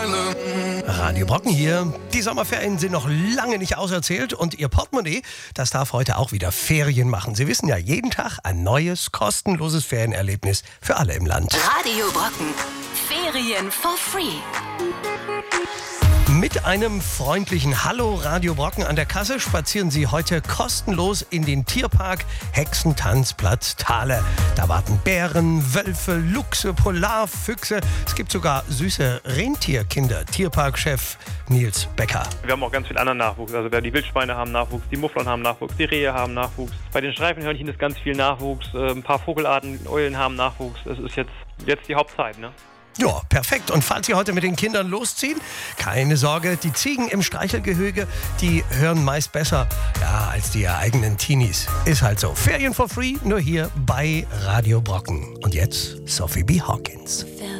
Radio Brocken hier. Die Sommerferien sind noch lange nicht auserzählt und Ihr Portemonnaie, das darf heute auch wieder Ferien machen. Sie wissen ja, jeden Tag ein neues, kostenloses Ferienerlebnis für alle im Land. Radio Brocken. Ferien for free. Mit einem freundlichen Hallo Radio Brocken an der Kasse spazieren Sie heute kostenlos in den Tierpark Hexentanzplatz Thale. Da warten Bären, Wölfe, Luchse, Polarfüchse. Es gibt sogar süße Rentierkinder. Tierparkchef Nils Becker. Wir haben auch ganz viel anderen Nachwuchs. Also die Wildschweine haben Nachwuchs, die Mufflon haben Nachwuchs, die Rehe haben Nachwuchs. Bei den Streifenhörnchen ist ganz viel Nachwuchs. Ein paar Vogelarten, Eulen haben Nachwuchs. Das ist jetzt die Hauptzeit, ne? Ja, perfekt. Und falls Sie heute mit den Kindern losziehen, keine Sorge, die Ziegen im Streichelgehege, die hören meist besser als die eigenen Teenies. Ist halt so. Ferien for free, nur hier bei Radio Brocken. Und jetzt Sophie B. Hawkins.